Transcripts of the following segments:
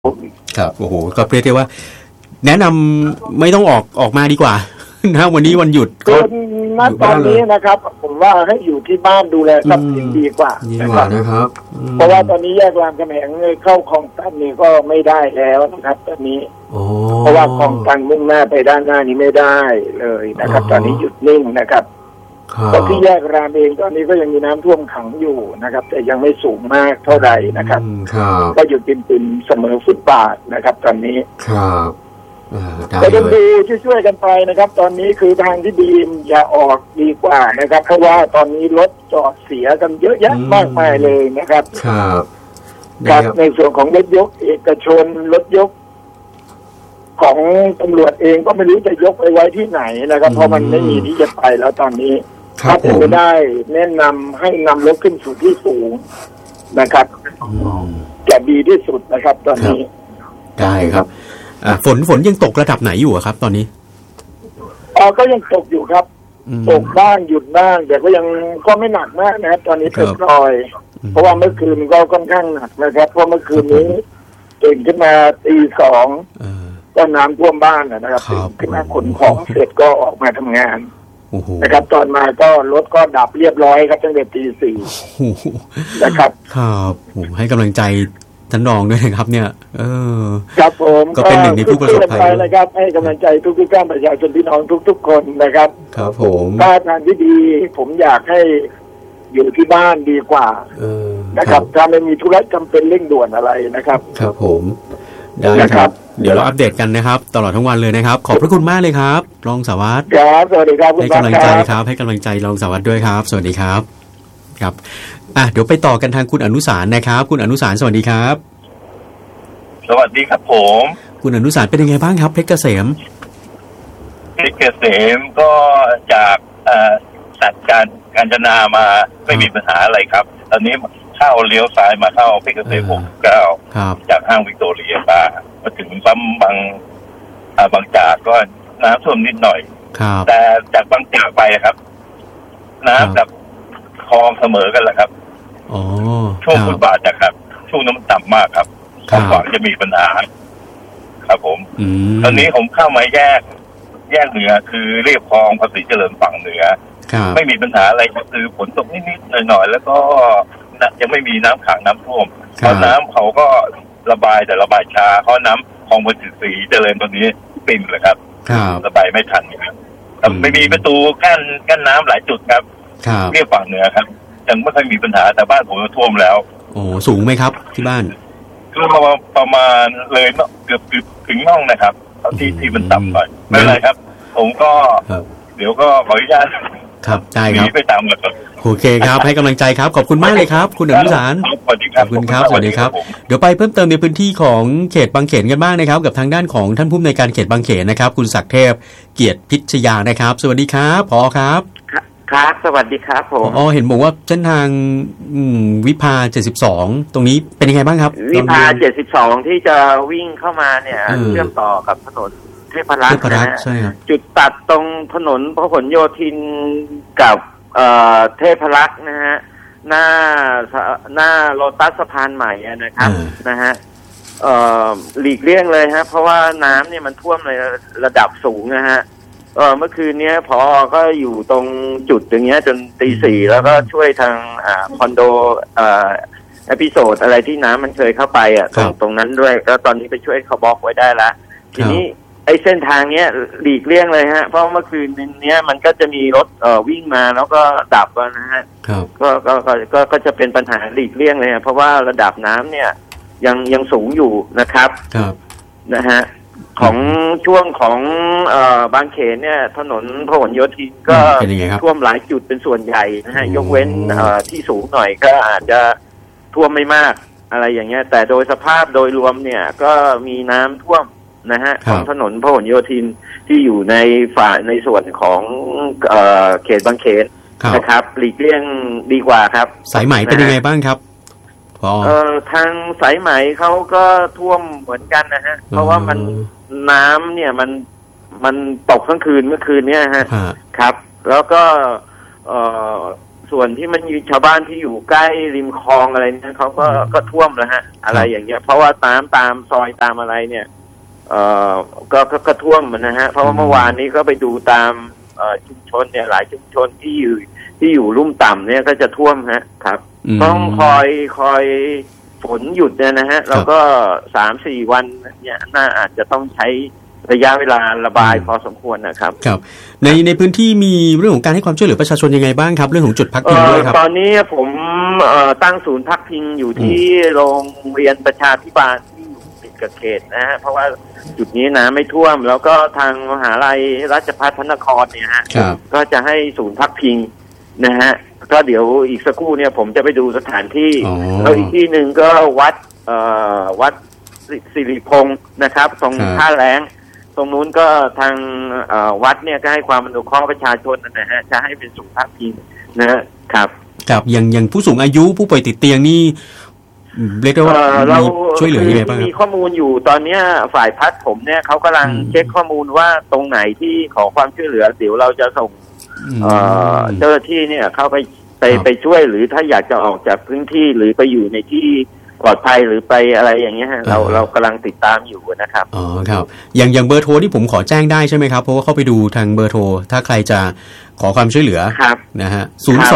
ครับโอ้โหก็เรียกได้ว่าแนะนำไม่ต้องออกมาดีกว่านะวันนี้วันหยุดก็ณตอนนี้นะครับผมว่าให้อยู่ที่บ้านดูแลทรัพย์สินดีกว่านะครับเพราะว่าตอนนี้แยกรามคำแหงเข้าคลองตันนี่ก็ไม่ได้แล้วนะครับตอนนี้เพราะว่าคลองตันมุ่งหน้าไปด้านหน้านี้ไม่ได้เลยนะครับตอนนี้หยุดนิ่งนะครับก็ที่แยกรามเองตอนนี้ก็ยังมีน้ำท่วมขังอยู่นะครับแต่ยังไม่สูงมากเท่าไหร่นะครับก็อยู่ติ่มๆเสมอฟุตบาทนะครับตอนนี้ครับก็ต้องดูช่วยๆกันไปนะครับตอนนี้คือทางที่ดีอย่าออกดีกว่านะครับเพราะว่าตอนนี้รถจอดเสียกันเยอะแยะมากมายเลยนะครับครับในส่วนของรถยกเอกชนรถยกของตำรวจเองก็ไม่รู้จะยกไปไว้ที่ไหนนะครับเพราะมันไม่มีที่จะไปแล้วตอนนี้ถ้าเป็นไปได้แนะนำให้นำรถขึ้นสู่ที่สูงนะครับจะดีที่สุดนะครับตอนนี้ได้ครับฝนยังตกระดับไหนอยู่ครับตอนนี้ก็ยังตกอยู่ครับตกบ้างหยุดบ้างแต่ก็ยังก็ไม่หนักมากนะครับตอนนี้เป็นรอยเพราะว่าเมื่อคืนก็ค่อนข้างหนักนะครับเพราะเมื่อคืนนี้ตื่นขึ้นมาตี 2ก็น้ำท่วมบ้านนะครับตื่นขึ้นมาขนของเสร็จก็ออกมาทำงานนะครับตอนมาก็รถก็ดับเรียบร้อยครับตั้งแต่ตี 4นะครับครับให้กำลังใจท่านรองด้วยนะครับเนี่ยครับผมก็เป็นหนึ่งในผู้ประสบภัยนะครับให้กำลังใจทุกท่านประชาชนพี่น้องทุกๆคนนะครับครับผมถ้าทางที่ดีผมอยากให้อยู่ที่บ้านดีกว่านะครับถ้าไม่มีธุระจำเป็นเร่งด่วนอะไรนะครับครับผมได้ครับเดี๋ยวเราอัปเดตกันนะครับตลอดทั้งวันเลยนะครับขอบพระคุณมากเลยครับรองสารวัตรครับสวัสดีครับให้กำลังใจครับให้กำลังใจรองสารวัตรด้วยครับสวัสดีครับครับเดี๋ยวไปต่อกันทางคุณอนุสารนะครับคุณอนุสารสวัสดีครับสวัสดีครับผมคุณอนุสารเป็นยังไงบ้างครับเพชรเกษมก็จากตัดการจนามาไม่มีปัญหาอะไรครับตอนนี้เข้าเลี้ยวซ้ายมาเข้าเพชรเกษม69จากห้างวิกตอเรียมาถึงปั๊มบางจากก็น้ำท่วมนิดหน่อยแต่จากบางจากไปครับน้ำกับคลองเสมอกันแหละครับช่วงฟุตบาทนะครับช่วงน้ำต่ำมากครับหวังจะมีปัญหาครับผมตอนนี้ผมเข้ามาแยกเหนือคือเรียบคลองภาษีเจริญฝั่งเหนือไม่มีปัญหาอะไรคือฝนตกนิดๆหน่อยๆแล้วก็ยังไม่มีน้ำขังน้ำท่วมเพราะน้ำเขาก็ระบายแต่ระบายช้าเพราะน้ำคลองภาษีเจริญตอนนี้ปิ่นเลยครับระบายไม่ทันครับไม่มีประตูกั้นน้ำหลายจุดครับเรียบฝั่งเหนือครับยังไม่เคยมีปัญหาแต่บ้านผมท่วมแล้วสูงไหมครับที่บ้านก็ประมาณเลยเกือบถึงน่องนะครับที่มันต่ำหน่อยไม่เป็นไรครับผมก็เดี๋ยวก็ขออนุญาตครับได้ครับไปตามกันครับโอเคครับให้กำลังใจครับขอบคุณมากเลยครับคุณอนุสารขอบคุณครับสวัสดีครับเดี๋ยวไปเพิ่มเติมในพื้นที่ของเขตบางเขนกันบ้างนะครับกับทางด้านของท่านผู้อำนวยการเขตบางเขนนะครับคุณศักดิ์เทพเกียรติพิชยานะครับสวัสดีครับผอครับครับสวัสดีครับผมเห็นบอกว่าเส้นทางวิภา72ตรงนี้เป็นยังไงบ้างครับวิภา72ที่จะวิ่งเข้ามาเนี่ยเชื่อมต่อกับถนนเทพรัตน์นะใช่ครับจุดตัดตรงถนนพหลโยธินกับเทพรัตน์นะฮะหน้าโลตัสสะพานใหม่นะครับนะฮะหลีกเลี่ยงเลยฮะเพราะว่าน้ำเนี่ยมันท่วมในระดับสูงนะฮะเมื่อคืนนี้พอก็อยู่ตรงจุดอย่างเงี้ยจนตี 4แล้วก็ช่วยทางคอนโดเอพิโซดอะไรที่น้ำมันเคยเข้าไปตรงนั้นด้วยก็ตอนนี้ไปช่วยเขาบล็อกไว้ได้ละทีนี้ไอ้เส้นทางเนี้ยหลีกเลี่ยงเลยฮะเพราะเมื่อคืนนี้มันก็จะมีรถวิ่งมาแล้วก็ดับนะฮะก็จะเป็นปัญหาหลีกเลี่ยงเลยเพราะว่าระดับน้ำเนี่ยยังสูงอยู่นะครับนะฮะของช่วงของบางเขนเนี่ยถนนพหลโยธินก็ท่วมหลายจุดเป็นส่วนใหญ่นะฮะยกเว้นที่สูงหน่อยก็อาจจะท่วมไม่มากอะไรอย่างเงี้ยแต่โดยสภาพโดยรวมเนี่ยก็มีน้ำท่วมนะฮะของถนนพหลโยธินที่อยู่ในส่วนของเขตบางเขนนะครับหลีกเลี่ยงดีกว่าครับสายไหมเป็นยังไงบ้างครับทางสายไหมเขาก็ท่วมเหมือนกันนะฮะเพราะว่ามันน้ำเนี่ยมันตกทั้งคืนเมื่อคืนเนี่ยฮะครับแล้วก็ส่วนที่มันชาวบ้านที่อยู่ใกล้ริมคลองอะไรเนี่ยเขาก็ท่วมแล้วฮะอะไรอย่างเงี้ยเพราะว่าน้ำตามซอยตามอะไรเนี่ยก็ท่วมนะฮะเพราะว่าเมื่อวานนี้ก็ไปดูตามชุมชนเนี่ยหลายชุมชนที่อยู่ลุ่มต่ำเนี่ยก็จะท่วมฮะครับต้องคอยฝนหยุดเนี่ยนะฮะแล้วก็ 3-4 วันเนี่ยน่าอาจจะต้องใช้ระยะเวลาระบายพอสมควรนะครับครับในพื้นที่มีเรื่องของการให้ความช่วยเหลือประชาชนยังไงบ้างครับเรื่องของจุดพักพิงด้วยครับตอนนี้ผมตั้งศูนย์พักพิงอยู่ที่โรงเรียนประชาธิบาลที่อยู่ติดกับเขตนะฮะเพราะว่าจุดนี้น้ำไม่ท่วมแล้วก็ทางมหาลัยราชภัฏพระนครเนี่ยฮะก็จะให้ศูนย์พักพิงนะฮะก็เดี๋ยวอีกสักครู่เนี่ยผมจะไปดูสถานที่แล้วอีกที่หนึ่งก็วัดสิริพงศ์นะครับตรงท่าแรงตรงนู้นก็ทางวัดเนี่ยก็ให้ความอนุเคราะห์ประชาชนนะฮะจะให้เป็นศูนย์พักพิงนะครับครับอย่างผู้สูงอายุผู้ป่วยติดเตียงนี่เรียกได้ว่าเราช่วยเหลือยังไงบ้างมีข้อมูลอยู่ตอนนี้ฝ่ายพัฒน์ผมเนี่ยเขากำลังเช็คข้อมูลว่าตรงไหนที่ขอความช่วยเหลือเดี๋ยวเราจะส่งเจ้าหน้าที่เนี่ยเข้าไปช่วยหรือถ้าอยากจะออกจากพื้นที่หรือไปอยู่ในที่ปลอดภัยหรือไปอะไรอย่างเงี้ยเรากำลังติดตามอยู่นะครับอ๋อครับอย่างเบอร์โทรที่ผมขอแจ้งได้ใช่ไหมครับเพราะว่าเข้าไปดูทางเบอร์โทรถ้าใครจะขอความช่วยเหลือนะฮะ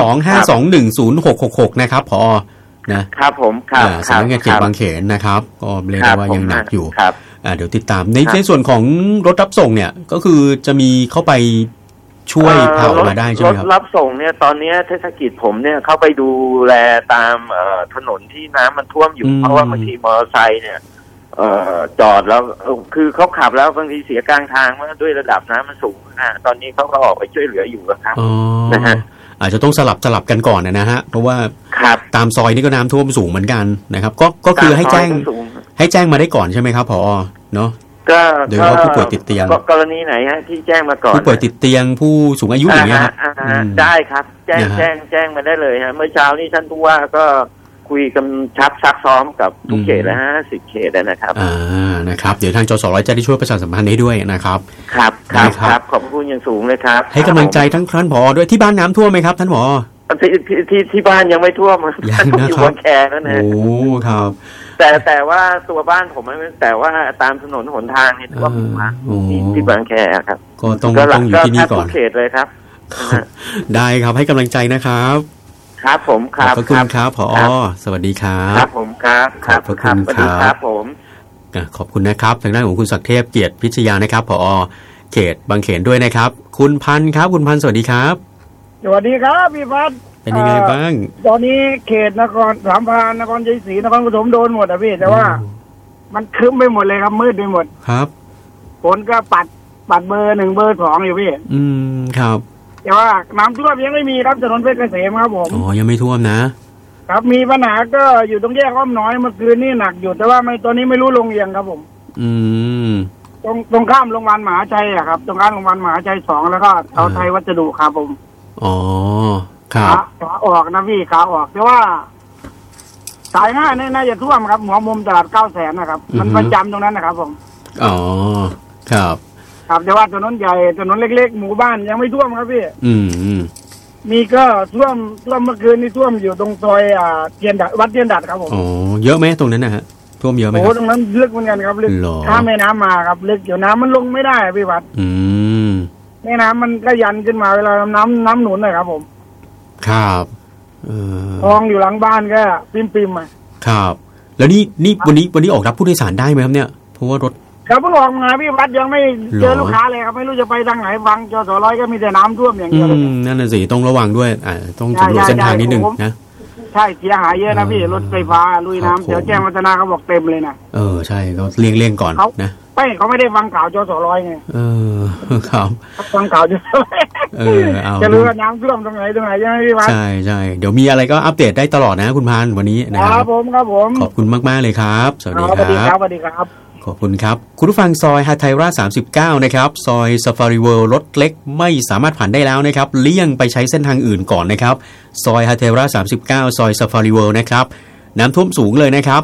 02-521-0666นะครับผอนะครับผมครับสำนักงานเขตบางเขนนะครับก็เรียกได้ว่ายังหนักอยู่เดี๋ยวติดตามในส่วนของรถรับส่งเนี่ยก็คือจะมีเข้าไปช่วยพาออกมาได้ใช่ไหมครับรถรับส่งเนี่ยตอนนี้เทศกิจผมเนี่ยเข้าไปดูแลตามถนนที่น้ำมันท่วมอยู่เพราะว่าบางทีมอเตอร์ไซค์เนี่ยจอดแล้วคือเขาขับแล้วบางทีเสียกลางทางว่าด้วยระดับน้ำมันสูงตอนนี้เขาก็ออกไปช่วยเหลืออยู่แล้วครับนะฮะอาจจะต้องสลับกันก่อนนะฮะเพราะว่าตามซอยนี่ก็น้ำท่วมสูงเหมือนกันนะครับก็คือให้แจ้งมาได้ก่อนใช่ไหมครับผอเนาะโดยเฉพาะผู้ป่วยติดเตียงกรณีไหนฮะที่แจ้งมาก่อนผู้ป่วยติดเตียงผู้สูงอายุอย่างเงี้ยได้ครับแจ้งมาได้เลยฮะเมื่อเช้านี้ท่านผู้ว่าก็คุยกันซักซ้อมกับทุกเขตนะฮะ10 เขตนะครับนะครับเดี๋ยวทางจสร้อยจะได้ช่วยประชาสัมพันธ์ให้ด้วยนะครับครับขอบคุณอย่างสูงเลยครับให้กำลังใจทั้งท่านผอด้วยที่บ้านน้ำท่วมไหมครับท่านผอที่บ้านยังไม่ท่วมอยู่บนแคนั่นเองโอ้ครับแต่ว่าตัวบ้านผมแต่ว่าตามถนนหนทางเนี่ยท่วมมากที่บางแคครับก็ต้องอยู่ที่นี่ก่อนเขตเลยครับได้ครับให้กำลังใจนะครับครับผมครับขอบคุณครับผอ.สวัสดีครับครับผมครับขอบคุณครับผมขอบคุณนะครับทางด้านของคุณศักดิ์เทพเกียรติพิชยานะครับผอ.เขตบางเขนด้วยนะครับคุณพันธ์ครับคุณพันธ์สวัสดีครับสวัสดีครับพี่พันธ์เป็นยังไงบ้างตอนนี้เขตนครสามพรานนครชัยศรีนครปฐมโดนหมดอ่ะพี่แต่ว่ามันครึ้มไปหมดเลยครับมืดไปหมดครับฝนก็ปัดเบอร์ 1เบอร์ 2อยู่พี่ครับแต่ว่าน้ำท่วมยังไม่มีครับถนนเพชรเกษมครับผมอ๋อยังไม่ท่วมนะครับมีปัญหาก็อยู่ตรงแยกอ้อมน้อยเมื่อคืนนี่หนักอยู่แต่ว่าไม่ตอนนี้ไม่รู้ลงยังครับผมตรงข้ามโรงพยาบาลมหาชัยอะครับตรงข้ามโรงพยาบาลมหาชัย2แล้วก็เอาไทยวัสดุครับผมอ๋อครับขาออกนะพี่ขาออกแต่ว่าสาย5น่าจะท่วมครับหัวมุมตลาด900,000นะครับมันประจำตรงนั้นนะครับผมอ๋อครับแต่ว่าถนนใหญ่ถนนเล็กๆหมู่บ้านยังไม่ท่วมครับพี่มีก็ท่วมเมื่อคืนนี่ท่วมอยู่ตรงซอยเทียนดัดวัดเทียนดัดครับผมอ๋อเยอะไหมตรงนั้นนะฮะท่วมเยอะไหมโอ้ตรงนั้นลึกเหมือนกันครับลึกข้ามแม่น้ำมาครับลึกอยู่น้ำมันลงไม่ได้พี่วัดแม่น้ำมันก็ยันขึ้นมาเวลาน้ำหนุนเลยครับผมครับคลองอยู่หลังบ้านก็ปิมมาครับแล้วนี่วันนี้ออกรับผู้โดยสารได้ไหมครับเนี่ยเพราะว่ารถเขาเพิ่งออกมาพี่วัดยังไม่เจอลูกค้าเลยครับไม่รู้จะไปทางไหนบางจสร้อยก็มีแต่น้ำท่วมอย่างเดียวเลยนั่นน่ะสิต้องระวังด้วยต้องสำรวจเส้นทางนิดนึงนะใช่เสียหายเยอะนะพี่รถไฟฟ้าลุยน้ำเดี๋ยวแจ้งวัฒนาเขาบอกเต็มเลยนะใช่เขาเลี่ยงก่อนนะเขาไม่ได้ฟังข่าวจสร้อยไงครับฟังข่าวจสร้อยจะรู้ว่าน้ำท่วมตรงไหนใช่ไหมพี่วัดใช่เดี๋ยวมีอะไรก็อัปเดตได้ตลอดนะคุณพันธ์วันนี้นะครับผมขอบคุณมากๆเลยครับสวัสดีครับสวัสดีครับขอบคุณครับคุณผู้ฟังซอยฮาไทรา39นะครับซอยซาฟารีเวิลด์รถเล็กไม่สามารถผ่านได้แล้วนะครับเลี่ยงไปใช้เส้นทางอื่นก่อนนะครับซอยฮาไทรา39ซอยซาฟารีเวิลด์นะครับน้ำท่วมสูงเลยนะครับ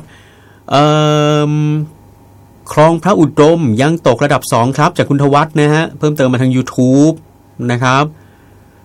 คลองพระอุดมยังตกระดับ2ครับจากคุณทวัฒน์นะฮะเพิ่มเติมมาทาง YouTube นะครับ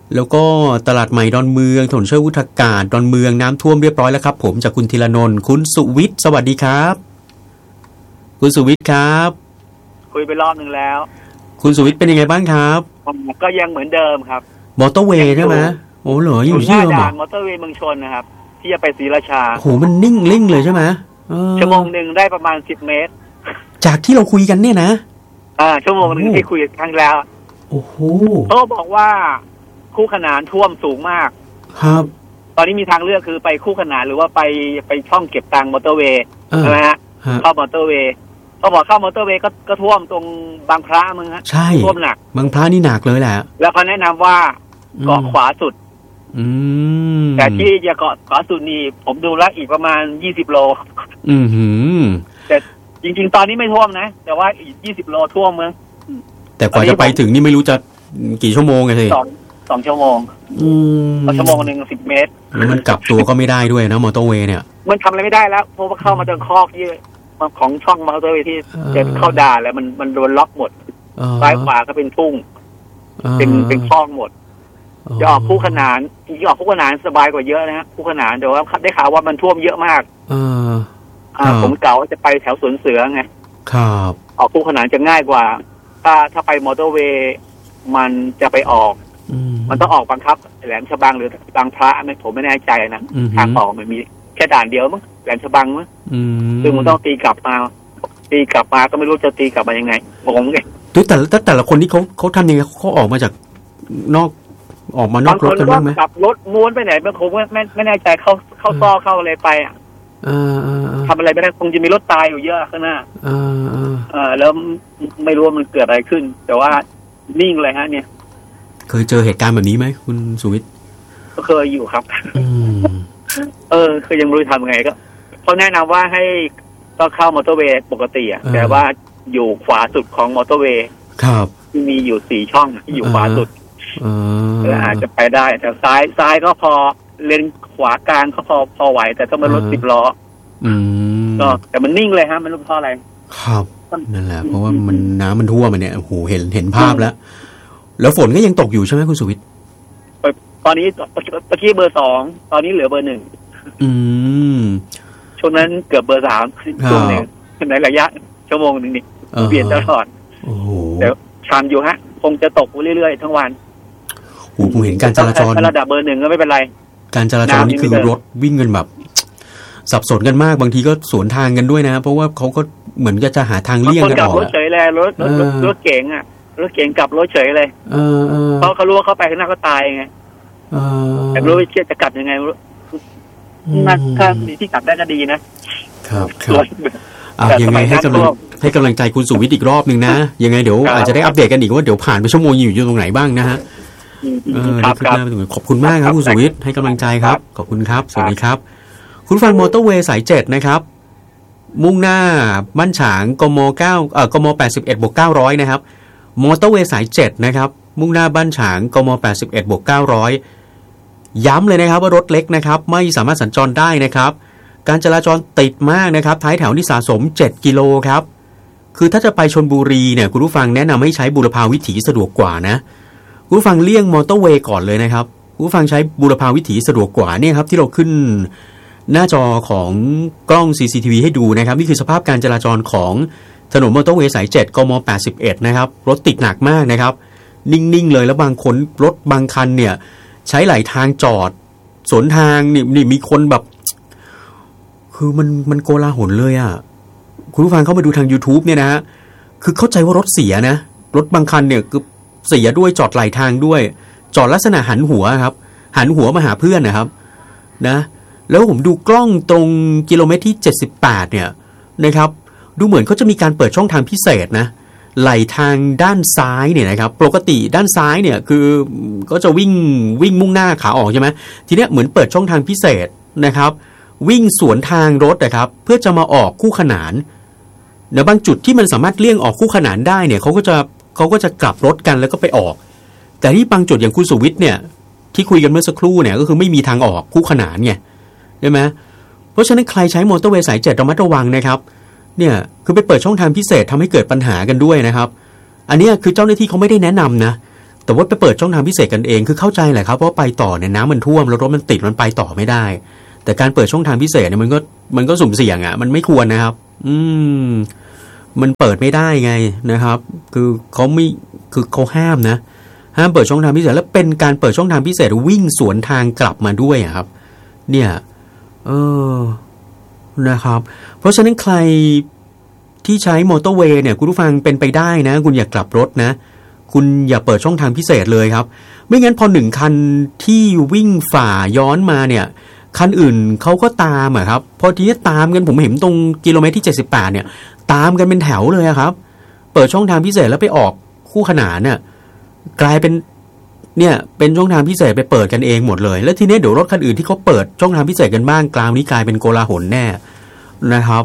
แล้วก็ตลาดใหม่ดอนเมืองถนนเชิดวุฒากาศดอนเมืองน้ำท่วมเรียบร้อยแล้วครับผมจากคุณธีรนนท์คุณสุวิทย์สวัสดีครับคุณสุวิทย์ครับคุยไปรอบนึงแล้วคุณสุวิทย์เป็นยังไงบ้างครับก็ยังเหมือนเดิมครับมอเตอร์เวย์ใช่ไหมโอ้เหรออยู่ที่เดิมเหรอมอเตอร์เวย์เมืองชนนะครับที่จะไปศรีราชาโหมันนิ่งลิ่งเลยใช่ไหมชั่วโมงนึงได้ประมาณ10 เมตรจากที่เราคุยกันเนี่ยนะชั่วโมงนึงที่คุยครั้งแล้วโอ้โหเขาบอกว่าคู่ขนานท่วมสูงมากครับตอนนี้มีทางเลือกคือไปคู่ขนานหรือว่าไปช่องเก็บตังค์มอเตอร์เวย์นะฮะเข้ามอเตอร์เวย์เขาบอกเข้ามอเตอร์เวย์ก็ท่วมตรงบางพระมึงฮะใช่ท่วมหนักบางพระนี่หนักเลยแหละแล้วเขาแนะนำว่าเกาะขวาสุดแต่ที่จะเกาะขวาสุดนี่ผมดูแล้วอีกประมาณ20 โลแต่จริงๆตอนนี้ไม่ท่วมนะแต่ว่าอีก20 โลท่วมมั้งแต่กว่าจะไปถึงนี่ไม่รู้จะกี่ชั่วโมงไงสิ 2 ชั่วโมงชั่วโมงนึง10 เมตรแล้วมันกลับตัวก็ไม่ได้ด้วยนะมอเตอร์เวย์เนี่ยมันทำอะไรไม่ได้แล้วเพราะว่าเข้ามาตรงคอกที่ของช่องมอเตอร์เวย์ที่จะเข้าด่านแล้วมันโดนล็อกหมดซ้ายขวาก็เป็นทุ่งเป็นคลองหมดจะออกคู่ขนานที่ออกคู่ขนานสบายกว่าเยอะนะฮะคู่ขนานแต่ว่าได้ข่าวว่ามันท่วมเยอะมากผมเก่าจะไปแถวสวนเสือไงครับออกคู่ขนานจะง่ายกว่าถ้าไปมอเตอร์เวย์มันจะไปออกมันต้องออกบังคับแหลมฉบังหรือบางพระผมไม่แน่ใจนะทางออกมันมีแค่ด่านเดียวมั้งแหลมฉบังมั้งซึ่งมันต้องตีกลับมาก็ไม่รู้จะตีกลับมายังไงงงไงแต่ละคนที่เขาทำยังไงเขาออกมาจากนอกรถกันบ้างไหมขับรถม้วนไปไหนบางคนไม่แน่ใจเข้าซอกเข้าอะไรไปทำอะไรไม่ได้คงจะมีรถตายอยู่เยอะข้างหน้าแล้วไม่รู้ว่ามันเกิดอะไรขึ้นแต่ว่านิ่งเลยฮะเนี่ยเคยเจอเหตุการณ์แบบนี้ไหมคุณสุวิทย์ก็เคยอยู่ครับคือยังไม่รู้ทำยังไงก็เขาแนะนำว่าให้ต้องเข้ามอเตอร์เวย์ปกติอ่ะแต่ว่าอยู่ขวาสุดของมอเตอร์เวย์ครับที่มีอยู่4 ช่องที่อยู่ขวาสุดแล้วอาจจะไปได้แต่ซ้ายก็พอเลนขวากลางก็พอไหวแต่ต้องมารถ10 ล้อก็แต่มันนิ่งเลยฮะมันรู้เพราะอะไรครับนั่นแหละเพราะว่ามันน้ำมันท่วมมันเนี่ยโอ้โหเห็นภาพแล้วฝนก็ยังตกอยู่ใช่ไหมคุณสุวิทย์ตอนนี้ตะกี้เบอร์2ตอนนี้เหลือเบอร์1ช่วงนั้นเกือบเบอร์3ช่วงนึงในระยะชั่วโมงนึงนี่เปลี่ยนตลอดเดี๋ยวชามอยู่ฮะคงจะตกเรื่อยๆทั้งวันโอ้ผมเห็นการจราจรระดับเบอร์1ก็ไม่เป็นไรการจราจรนี่คือรถวิ่งกันแบบสับสนกันมากบางทีก็สวนทางกันด้วยนะเพราะว่าเขาก็เหมือนจะหาทางเลี่ยงกันออกรถเฉยเลยรถเก๋งอ่ะรถเก๋งกลับรถเฉยเลยเพราะเขารู้ว่าเขาไปข้างหน้าก็ตายไงแต่รู้ว่าจะกลับยังไงถ้ามีที่กลับได้ก็ดีนะครับยังไงให้กำลังใจคุณสุวิทย์อีกรอบนึงนะยังไงเดี๋ยวอาจจะได้อัปเดตกันอีกว่าเดี๋ยวผ่านไปชั่วโมงอยู่ตรงไหนบ้างนะฮะขอบคุณมากครับคุณสุวิทย์ให้กำลังใจครับขอบคุณครับสวัสดีครับคุณฟังมอเตอร์เวย์สาย7นะครับมุ่งหน้าบ้านฉางกม9กม81+900นะครับมอเตอร์เวย์สาย7นะครับมุ่งหน้าบ้านฉางกม81+900ย้ำเลยนะครับว่ารถเล็กนะครับไม่สามารถสัญจรได้นะครับการจราจรติดมากนะครับท้ายแถวที่สะสม7 กิโลครับคือถ้าจะไปชลบุรีเนี่ยคุณผู้ฟังแนะนำให้ใช้บุรพาวิถีสะดวกกว่านะคุณผู้ฟังเลี่ยงมอเตอร์เวย์ก่อนเลยนะครับคุณผู้ฟังใช้บุรพาวิถีสะดวกกว่าเนี่ยครับที่เราขึ้นหน้าจอของกล้อง CCTV ให้ดูนะครับนี่คือสภาพการจราจรของถนนมอเตอร์เวย์สาย7กม81นะครับรถติดหนักมากนะครับนิ่งๆเลยแล้วบางคนรถบางคันเนี่ยใช้ไหลทางจอดสวนทางนี่มีคนแบบคือมันโกลาหลเลยอ่ะคุณผู้ฟังเข้ามาดูทาง YouTube เนี่ยนะคือเข้าใจว่ารถเสียนะรถบางคันเนี่ยคือเสียด้วยจอดไหลทางด้วยจอดลักษณะหันหัวครับหันหัวมาหาเพื่อนนะครับนะแล้วผมดูกล้องตรงกิโลเมตรที่78เนี่ยนะครับดูเหมือนเขาจะมีการเปิดช่องทางพิเศษนะไหลทางด้านซ้ายเนี่ยนะครับปกติด้านซ้ายเนี่ยคือก็จะวิ่งมุ่งหน้าขาออกใช่ไหมทีเนี้ยเหมือนเปิดช่องทางพิเศษนะครับวิ่งสวนทางรถนะครับเพื่อจะมาออกคู่ขนานในบางจุดที่มันสามารถเลี่ยงออกคู่ขนานได้เนี่ยเขาก็จะกลับรถกันแล้วก็ไปออกแต่ที่บางจุดอย่างคุณสุวิทย์เนี่ยที่คุยกันเมื่อสักครู่เนี่ยก็คือไม่มีทางออกคู่ขนานไงใช่ไหมเพราะฉะนั้นใครใช้มอเตอร์เวย์สาย7ระมัดระวังนะครับเนี่ยคือไปเปิดช่องทางพิเศษทำให้เกิดปัญหากันด้วยนะครับอันนี้คือเจ้าหน้าที่เขาไม่ได้แนะนำนะแต่ว่าไปเปิดช่องทางพิเศษกันเองคือเข้าใจแหละครับเพราะไปต่อเนี่ยน้ำมันท่วมแล้วรถมันติดมันไปต่อไม่ได้แต่การเปิดช่องทางพิเศษเนี่ยมันก็สุ่มเสี่ยงอ่ะมันไม่ควรนะครับมันเปิดไม่ได้ไงนะครับคือเขาห้ามนะห้ามเปิดช่องทางพิเศษแล้วเป็นการเปิดช่องทางพิเศษวิ่งสวนทางกลับมาด้วยอ่ะครับเนี่ยนะครับเพราะฉะนั้นใครที่ใช้มอเตอร์เวย์เนี่ยคุณผู้ฟังเป็นไปได้นะคุณอย่ากลับรถนะคุณอย่าเปิดช่องทางพิเศษเลยครับไม่งั้นพอ1คันที่วิ่งฝ่าย้อนมาเนี่ยคันอื่นเขาก็ตามอ่ะครับพอทีนี้ตามกันผมเห็นตรงกิโลเมตรที่78เนี่ยตามกันเป็นแถวเลยครับเปิดช่องทางพิเศษแล้วไปออกคู่ขนานเนี่ยกลายเป็นเนี่ยเป็นช่องทางพิเศษไปเปิดกันเองหมดเลยแล้วทีนี้เดี๋ยวรถคันอื่นที่เขาเปิดช่องทางพิเศษกันบ้างกลางนี้กลายเป็นโกลาหลแน่นะครับ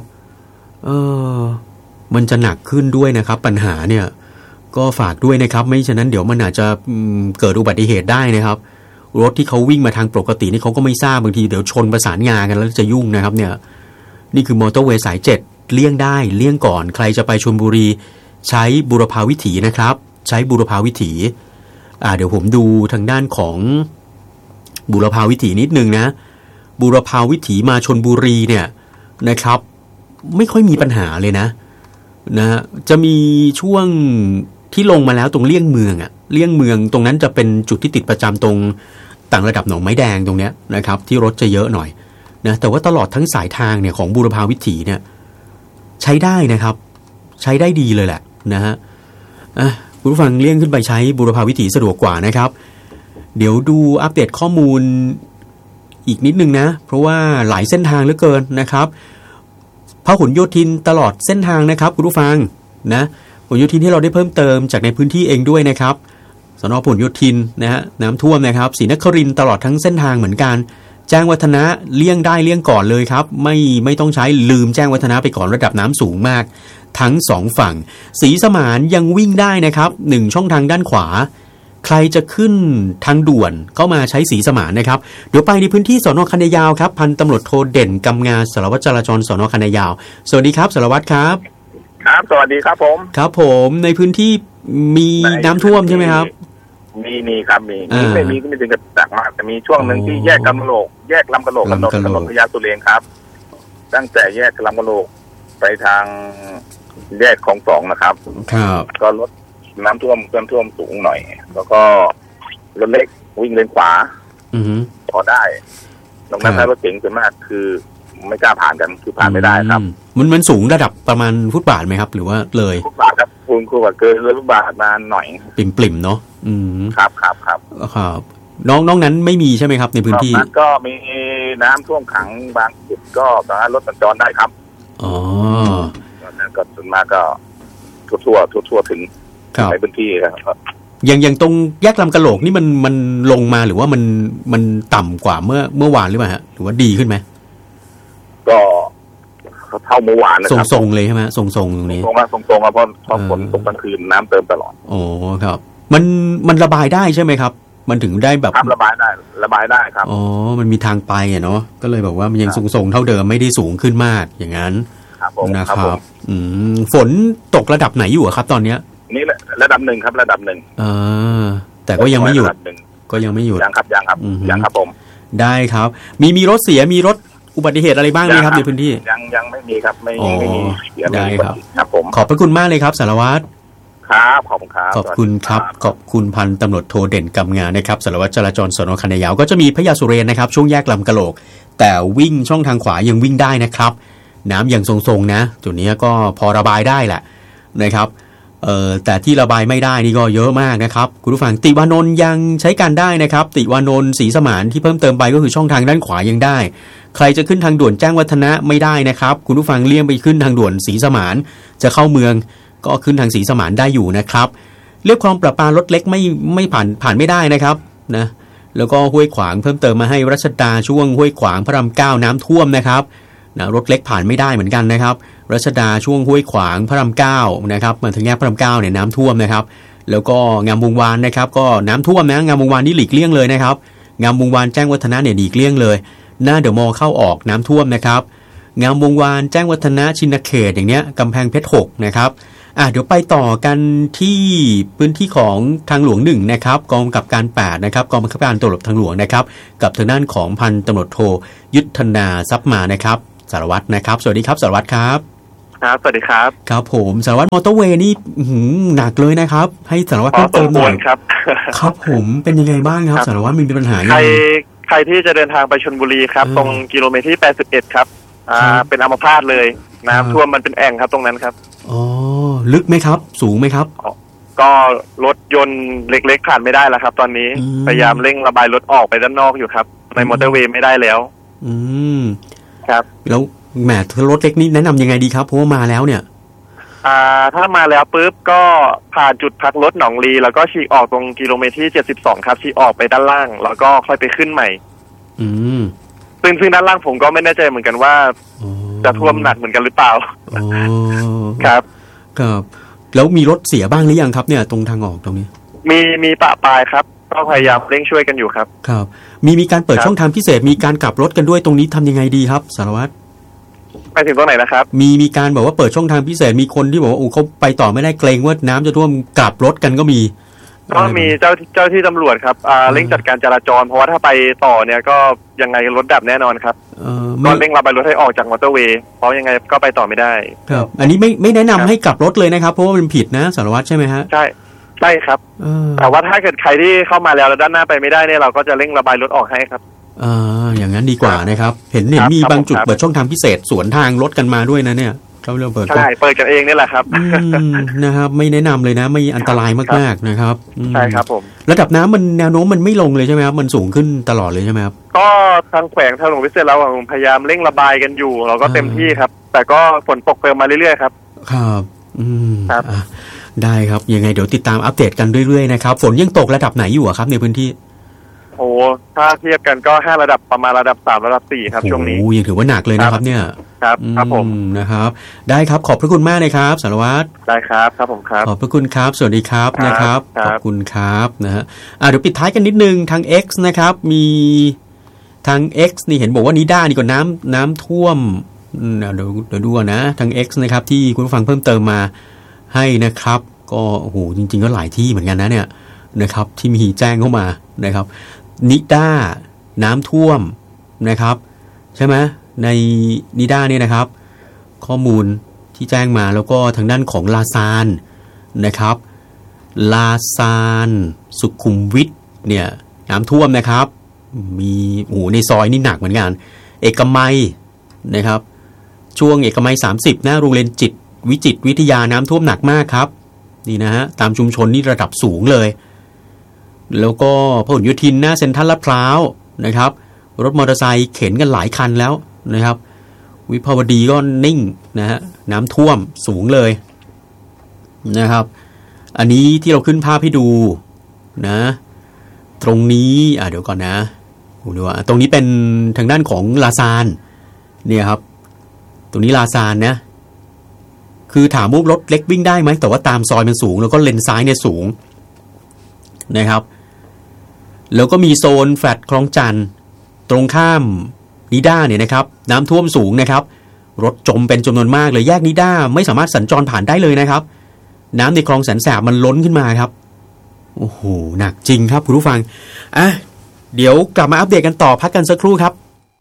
มันจะหนักขึ้นด้วยนะครับปัญหาเนี่ยก็ฝากด้วยนะครับไม่ฉะนั้นเดี๋ยวมันอาจจะเกิดอุบัติเหตุได้นะครับรถที่เขาวิ่งมาทางปกตินี่เขาก็ไม่ทราบบางทีเดี๋ยวชนประสานงากันแล้วจะยุ่งนะครับเนี่ยนี่คือมอเตอร์เวย์สาย7เลี่ยงได้เลี่ยงก่อนใครจะไปชลบุรีใช้บุรพาวิถีนะครับใช้บุรพาวิถีเดี๋ยวผมดูทางด้านของบุรพาวิถีนิดนึงนะบุรพาวิถีมาชลบุรีเนี่ยนะครับไม่ค่อยมีปัญหาเลยนะจะมีช่วงที่ลงมาแล้วตรงเลี่ยงเมืองเลี่ยงเมืองตรงนั้นจะเป็นจุดที่ติดประจำตรงต่างระดับหนองไม้แดงตรงเนี้ยนะครับที่รถจะเยอะหน่อยนะแต่ว่าตลอดทั้งสายทางเนี่ยของบุรพาวิถีเนี่ยใช้ได้นะครับใช้ได้ดีเลยแหละนะฮะคุณผู้ฟังเลี่ยงขึ้นไปใช้บุรพาวิถีสะดวกกว่านะครับเดี๋ยวดูอัปเดตข้อมูลอีกนิดนึงนะเพราะว่าหลายเส้นทางเหลือเกินนะครับพหลโยธินตลอดเส้นทางนะครับคุณผู้ฟังนะพหลโยธินที่เราได้เพิ่มเติมจากในพื้นที่เองด้วยนะครับสน.พหลโยธินนะฮะน้ำท่วมนะครับศรีนครินทร์ตลอดทั้งเส้นทางเหมือนกันแจ้งวัฒนะเลี่ยงได้เลี่ยงก่อนเลยครับไม่ต้องใช้ลืมแจ้งวัฒนะไปก่อนระดับน้ำสูงมากทั้ง2ฝั่งศรีสมานยังวิ่งได้นะครับ1ช่องทางด้านขวาใครจะขึ้นทางด่วนเข้ามาใช้ศรีสมานนะครับเดี๋ยวไปในพื้นที่สน.คันนายาวครับพันตำรวจโทเด่นกำงาสารวัตรจราจรสน.คันนายาวสวัสดีครับสารวัตรครับครับสวัสดีครับผมครับผมในพื้นที่มีน้ำท่วมใช่ไหมครับมีครับมีไม่มีก็ไม่ถึงกับหนักมากแต่มีช่วงหนึ่งที่แยกลำกะโหลกถนนพญาสุเรนครับตั้งแต่แยกลำกะโหลกไปทางแยกของ2นะครับก็รถน้ำท่วมสูงหน่อยแล้วก็รถเล็กวิ่งเลนขวาพอได้ตรงนั้นรถเก๋งส่วนมากคือไม่กล้าผ่านกันคือผ่านไม่ได้ครับมันสูงระดับประมาณฟุตบาทไหมครับหรือว่าเลยฟุตบาทครับคุณครูว่าเกินฟุตบาทมาหน่อยปริ่มเนาะครับน้องนั้นไม่มีใช่ไหมครับในพื้นที่นั้นก็มีน้ำท่วมขังบางจุดก็สามารถรถสัญจรได้ครับนั้นก็ส่วนมากก็ทั่วถึงในพื้นที่ครับอย่างตรงแยกลำกะโหลกนี่มันลงมาหรือว่ามันต่ำกว่าเมื่อวานหรือเปล่าฮะหรือว่าดีขึ้นไหมก็เท่าเมื่อวานนะครับทรงเลยใช่ไหมทรงตรงนี้ทรงเพราะฝนตกกลางคืนน้ำเติมตลอดโอ้ครับมันระบายได้ใช่ไหมครับมันถึงได้แบบระบายได้ครับอ๋อมันมีทางไปเนาะก็เลยบอกว่ามันยังทรงเท่าเดิมไม่ได้สูงขึ้นมากอย่างนั้นนะครับฝนตกระดับไหนอยู่ครับตอนเนี้ยนี่ระดับ1ครับระดับ1 แต่ก็ยังไม่หยุดยังครับผมได้ครับมีรถเสียมีรถอุบัติเหตุอะไรบ้างไหมครับในพื้นที่ยังไม่มีครับไม่มีได้ครับครับผมขอบพระคุณมากเลยครับสารวัตรครับขอบคุณครับขอบคุณครับขอบคุณพันตำรวจโทเด่นกำงานะครับสารวัตรจราจรสน.คันนายาวก็จะมีพญาสุเรนนะครับช่วงแยกลำกะโหลกแต่วิ่งช่องทางขวายังวิ่งได้นะครับน้ำยังทรงๆนะจุดนี้ก็พอระบายได้แหละนะครับแต่ที่ระบายไม่ได้นี่ก็เยอะมากนะครับคุณผู้ฟังติวานนท์ยังใช้การได้นะครับติวานนท์ศรีสมานที่เพิ่มเติมไปก็คือช่องทางด้านขวายังได้ใครจะขึ้นทางด่วนแจ้งวัฒนะไม่ได้นะครับคุณผู้ฟังเลี่ยงไปขึ้นทางด่วนศรีสมานจะเข้าเมืองก็ขึ้นทางศรีสมานได้อยู่นะครับเรียบคลองประปารถเล็กไม่ผ่านไม่ได้นะครับนะแล้วก็ห้วยขวางเพิ่มเติมมาให้รัชดาช่วงห้วยขวางพระราม9น้ำท่วมนะครับนะรถเล็กผ่านไม่ได้เหมือนกันนะครับรัชดาช่วงห้วยขวางพระราม9นะครับมาถึงแยกพระราม9เนี่ยน้ำท่วมนะครับแล้วก็งามวงวานนะครับก็น้ำท่วมนะงามวงวานนี่หลีกเลี่ยงเลยนะครับงามวงวานแจ้งวัฒนะเนี่ยหลีกเลี่ยงเลยหน้าเดอะมอลล์เข้าออกน้ำท่วมนะครับงามวงวานแจ้งวัฒนะชินเขตอย่างเนี้ยกำแพงเพชร6นะครับเดี๋ยวไปต่อกันที่พื้นที่ของทางหลวง1นะครับกองกำกับการ8นะครับกองบังคับการตำรวจทางหลวงนะครับกับทางด้านของพันตำรวจโทยุทธนาทรัพย์มานะครับสารวัตรนะครับสวัสดีครับสารวัตรครับครับสวัสดีครับครับผมสารวัตรมอเตอร์เวย์นี่หนักเลยนะครับให้สารวัตรเพิ่มเติมหน่อยครับครับผมเป็นยังไงบ้างครับสารวัตรมีปัญหาใครที่จะเดินทางไปชลบุรีครับตรงกิโลเมตรที่81ครับเป็นอัมพาตเลยน้ำท่วมมันเป็นแอ่งครับตรงนั้นครับอ๋อลึกไหมครับสูงไหมครับก็รถยนต์เล็กๆผ่านไม่ได้แล้วครับตอนนี้พยายามเร่งระบายรถออกไปด้านนอกอยู่ครับในมอเตอร์เวย์ไม่ได้แล้วครับแล้วแหมรถเล็กนี้แนะนำยังไงดีครับเพราะว่ามาแล้วเนี่ยถ้ามาแล้วปุ๊บก็ผ่านจุดพักรถหนองลีแล้วก็ฉีกออกตรงกิโลเมตรที่72ครับฉีกออกไปด้านล่างแล้วก็ค่อยไปขึ้นใหม่ซึ่งด้านล่างผมก็ไม่แน่ใจเหมือนกันว่าจะท่วมหนักเหมือนกันหรือเปล่าครับครับแล้วมีรถเสียบ้างหรือยังครับเนี่ยตรงทางออกตรงนี้มีปะปายครับก็พยายามเร่งช่วยกันอยู่ครับครับมีการเปิดช่องทางพิเศษมีการกลับรถกันด้วยตรงนี้ทำยังไงดีครับสารวัตรไปถึงตรงไหนนะครับมีการบอกว่าเปิดช่องทางพิเศษมีคนที่บอกว่าเขาไปต่อไม่ได้เกรงว่าน้ำจะท่วมกลับรถกันก็มีเจ้าที่ตำรวจครับเร่งจัดการจราจรเพราะว่าถ้าไปต่อเนี่ยก็ยังไงรถดับแน่นอนครับก็เร่งระบายรถให้ออกจากมอเตอร์เวย์เพราะยังไงก็ไปต่อไม่ได้ครับอันนี้ไม่แนะนำให้กลับรถเลยนะครับเพราะว่ามันผิดนะสารวัตรใช่ไหมฮะใช่ครับแต่ว่าถ้าเกิดใครที่เข้ามาแล้วด้านหน้าไปไม่ได้เนี่ยเราก็จะเร่งระบายรถออกให้ครับอย่างนั้นดีกว่านะครับเห็นมีบางจุดเปิดช่องทางพิเศษสวนทางรถกันมาด้วยนะเนี่ยเขาเริ่มเปิดใช่เปิดกันเองนี่แหละครับนะครับไม่แนะนำเลยนะไม่อันตรายมากๆนะครับใช่ครับผมระดับน้ำมันแนวโน้มมันไม่ลงเลยใช่ไหมครับมันสูงขึ้นตลอดเลยใช่ไหมครับก็ทางแขวงทางหลวงพิเศษเราพยายามเร่งระบายกันอยู่เราก็เต็มที่ครับแต่ก็ฝนตกเพิ่มมาเรื่อยๆครับครับครับได้ครับยังไงเดี๋ยวติดตามอัปเดตกันเรื่อยๆนะครับฝนยังตกระดับไหนอยู่ครับในพื้นที่โอ้ถ้าเทียบกันก็5ระดับประมาณระดับ3ระดับ4ครับช่วงนี้โอ้ยังถือว่าหนักเลยนะครับเนี่ยครับผมนะครับได้ครับขอบพระคุณมากเลยครับสารวัตรได้ครับครับผมครับขอบพระคุณครับสวัสดีครับนะครับขอบคุณครับนะฮะเดี๋ยวปิดท้ายกันนิดนึงทาง X นะครับมีทาง X นี่เห็นบอกว่านิด้านี่ก็น้ำท่วมเดี๋ยวดูนะทาง X นะครับที่คุณผู้ฟังเพิ่มเติมมาให้นะครับก็โอ้โหจริงๆก็หลายที่เหมือนกันนะเนี่ยนะครับที่มีแจ้งเข้ามานะครับนิด้าน้ำท่วมนะครับใช่ไหมในนิด้าเนี่ยนะครับข้อมูลที่แจ้งมาแล้วก็ทางด้านของลาซานนะครับลาซานสุขุมวิทเนี่ยน้ำท่วมนะครับมีในซอยนี่หนักเหมือนกันเอกมัยนะครับช่วงเอกมัย30หน้าโรงเรียนวิจิตรวิทยาน้ำท่วมหนักมากครับนี่นะฮะตามชุมชนนี่ระดับสูงเลยแล้วก็พหลโยธินหน้าเซ็นทรัลลาดพร้าวนะครับรถมอเตอร์ไซค์เข็นกันหลายคันแล้วนะครับวิภาวดีก็นิ่งนะฮะน้ำท่วมสูงเลยนะครับอันนี้ที่เราขึ้นภาพให้ดูนะตรงนี้เดี๋ยวก่อนนะดูว่าตรงนี้เป็นทางด้านของลาซานเนี่ยครับตรงนี้ลาซานนะคือถามว่ารถเล็กวิ่งได้ไหมแต่ว่าตามซอยมันสูงแล้วก็เลนซ้ายเนี่ยสูงนะครับแล้วก็มีโซนแฟลตคลองจันทร์ตรงข้ามนิด้าเนี่ยนะครับน้ำท่วมสูงนะครับรถจมเป็นจำนวนมากเลยแยกนิด้าไม่สามารถสัญจรผ่านได้เลยนะครับน้ำในคลองแสนแสบมันล้นขึ้นมาครับโอ้โหหนักจริงครับคุณผู้ฟังเดี๋ยวกลับมาอัปเดตกันต่อพักกันสักครู่ครับ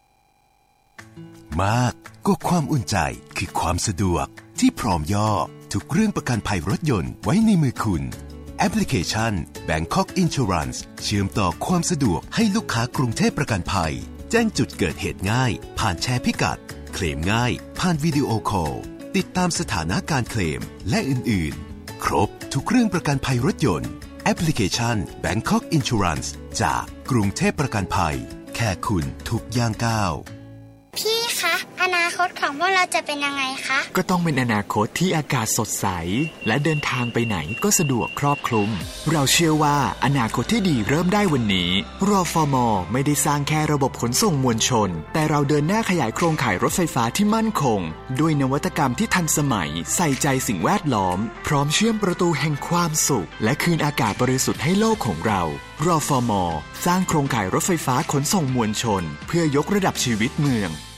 มากก็ความอุ่นใจคือความสะดวกที่พร้อมย่อทุกเรื่องประกันภัยรถยนต์ไว้ในมือคุณแอปพลิเคชัน Bangkok Insurance เชื่อมต่อความสะดวกให้ลูกค้ากรุงเทพประกันภัยแจ้งจุดเกิดเหตุง่ายผ่านแชร์พิกัดเคลมง่ายผ่านวิดีโอคอลติดตามสถานะการเคลมและอื่นๆครบทุกเรื่องประกันภัยรถยนต์แอปพลิเคชัน Bangkok Insurance จากกรุงเทพประกันภัยแค่คุณทุกย่างก้าวพี่คะอนาคตของพวกเราจะเป็นยังไงคะก็ต้องเป็นอนาคตที่อากาศสดใสและเดินทางไปไหนก็สะดวกครอบคลุมเราเชื่อว่าอนาคตที่ดีเริ่มได้วันนี้รฟม.ไม่ได้สร้างแค่ระบบขนส่งมวลชนแต่เราเดินหน้าขยายโครงข่ายรถไฟฟ้าที่มั่นคงด้วยนวัตกรรมที่ทันสมัยใส่ใจสิ่งแวดล้อมพร้อมเชื่อมประตูแห่งความสุขและคืนอากาศบริสุทธิ์ให้โลกของเรารฟม.สร้างโครงข่ายรถไฟฟ้าขนส่งมวลชนเพื่อยกระดับชีวิตเมือง